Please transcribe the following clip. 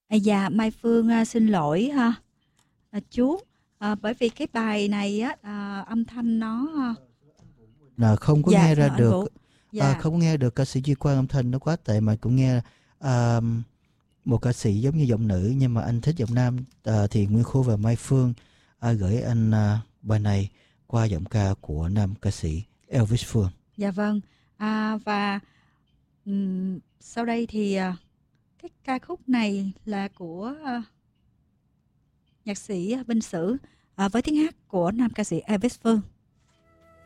Dạ Mai Phương xin lỗi ha, chú. Bởi vì cái bài này á, âm thanh nó Là không có dạ nghe xin ra lỗi anh được, Vũ. Dạ. không có nghe được ca sĩ Duy Quang, âm thanh nó quá tệ, mà cũng nghe à, một ca sĩ giống như giọng nữ, nhưng mà anh thích giọng nam, thì Nguyên Khu và Mai Phương gửi anh bài này qua giọng ca của nam ca sĩ Elvis Phương. Dạ vâng. Và sau đây thì cái ca khúc này là của nhạc sĩ Vinh Sử với tiếng hát của nam ca sĩ Elvis Phương.